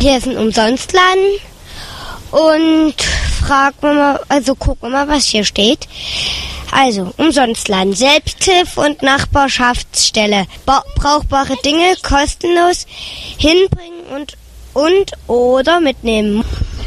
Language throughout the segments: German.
Hier ist ein Umsonstladen und gucken wir mal, was hier steht. Also, Umsonstladen, Selbsthilfe und Nachbarschaftsstelle. Brauchbare Dinge kostenlos hinbringen und oder mitnehmen.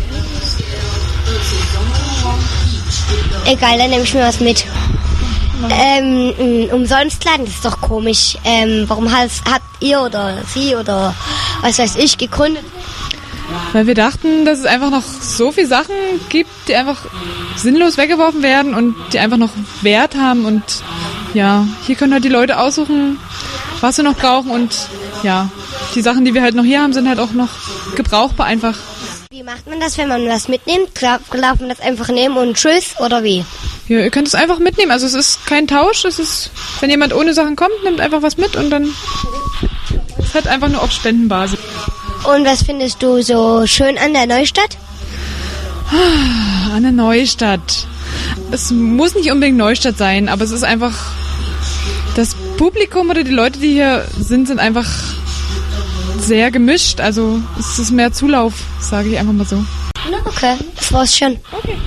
Egal, dann nehme ich mir was mit. Umsonstladen, das ist doch komisch. Warum habt ihr oder sie oder was weiß ich gegründet? Weil wir dachten, dass es einfach noch so viele Sachen gibt, die einfach sinnlos weggeworfen werden und die einfach noch Wert haben. Und ja, hier können halt die Leute aussuchen, was sie noch brauchen. Und ja, die Sachen, die wir halt noch hier haben, sind halt auch noch gebrauchbar einfach. Wie macht man das, wenn man was mitnimmt? Darf man das einfach nehmen und tschüss oder wie? Ja, ihr könnt es einfach mitnehmen. Also es ist kein Tausch. Es ist, wenn jemand ohne Sachen kommt, nimmt einfach was mit und dann ist halt einfach nur auf Spendenbasis. Und was findest du so schön an der Neustadt? An der Neustadt. Es muss nicht unbedingt Neustadt sein, aber es ist einfach, das Publikum oder die Leute, die hier sind einfach sehr gemischt. Also es ist mehr Zulauf, sage ich einfach mal so. Okay, das war's schon. Okay.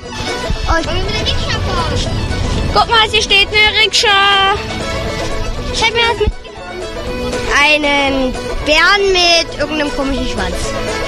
Guck mal, hier steht eine Rikscha. Ich hab mir das mitgenommen. Einen Bären mit irgendeinem komischen Schwanz.